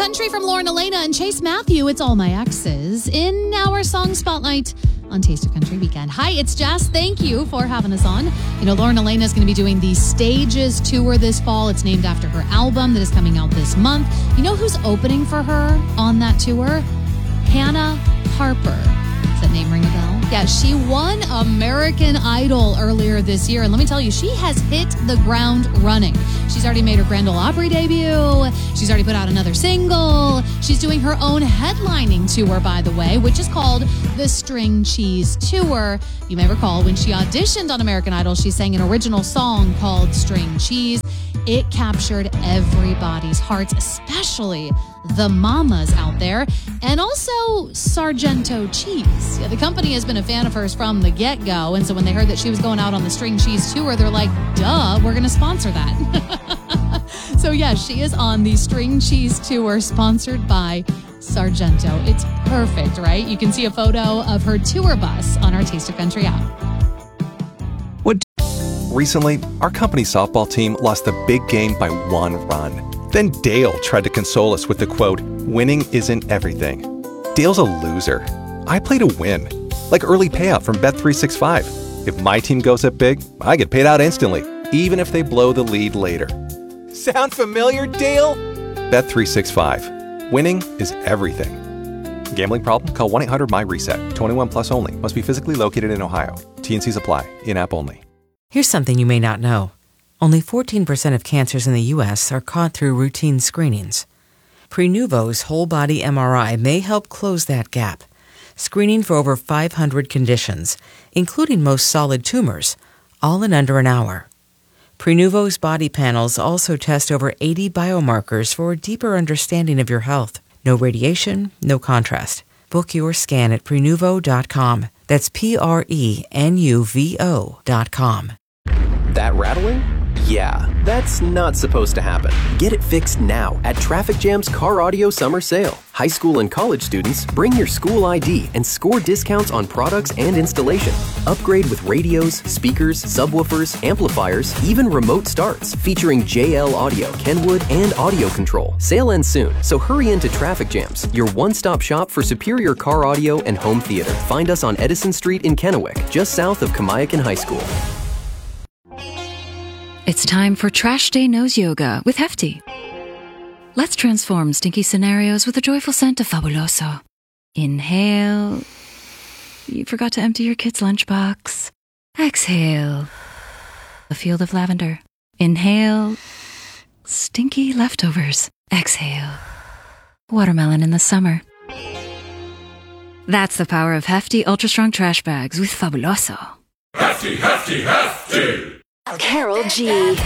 Country from Lauren Elena and Chase Matthew. It's All My Exes in our song spotlight on Taste of Country Weekend. Hi, it's Jess. Thank you for having us on. You know, Lauren Elena is going to be doing the Stages tour this fall. It's named after her album that is coming out this month. You know who's opening for her on that tour? Hannah Harper. Does that name ring a bell? Yeah, she won American Idol earlier this year. And let me tell you, she has hit the ground running. She's already made her Grand Ole Opry debut. She's already put out another single. She's doing her own headlining tour, by the way, which is called the String Cheese Tour. You may recall when she auditioned on American Idol, she sang an original song called String Cheese. It captured everybody's hearts, especially the mamas out there, and also Sargento Cheese. Yeah, the company has been a fan of hers from the get-go, and so when they heard that she was going out on the String Cheese Tour, they're like, duh, we're going to sponsor that. So yeah, she is on the String Cheese Tour sponsored by Sargento. It's perfect, right? You can see a photo of her tour bus on our Taste of Country app. Recently, our company softball team lost the big game by 1 run. Then Dale tried to console us with the quote, "Winning isn't everything." Dale's a loser. I play to win. Like early payout from Bet365. If my team goes up big, I get paid out instantly, even if they blow the lead later. Sound familiar, Dale? Bet365. Winning is everything. Gambling problem? Call 1-800-MY-RESET. 21 plus only. Must be physically located in Ohio. T&Cs apply. In-app only. Here's something you may not know. Only 14% of cancers in the U.S. are caught through routine screenings. Prenuvo's whole-body MRI may help close that gap, screening for over 500 conditions, including most solid tumors, all in under an hour. Prenuvo's body panels also test over 80 biomarkers for a deeper understanding of your health. No radiation, no contrast. Book your scan at Prenuvo.com. That's Prenuvo.com. That rattling? Yeah, that's not supposed to happen. Get it fixed now at Traffic Jam's Car Audio Summer Sale. High school and college students, bring your school ID and score discounts on products and installation. Upgrade with radios, speakers, subwoofers, amplifiers, even remote starts. Featuring JL Audio, Kenwood, and audio control. Sale ends soon, so hurry into Traffic Jams, your one-stop shop for superior car audio and home theater. Find us on Edison Street in Kennewick, just south of Kamayakan High School. It's time for Trash Day Nose Yoga with Hefty. Let's transform stinky scenarios with a joyful scent of Fabuloso. Inhale. You forgot to empty your kid's lunchbox. Exhale. A field of lavender. Inhale. Stinky leftovers. Exhale. Watermelon in the summer. That's the power of Hefty Ultra Strong Trash Bags with Fabuloso. Hefty, Hefty, Hefty! Carol G.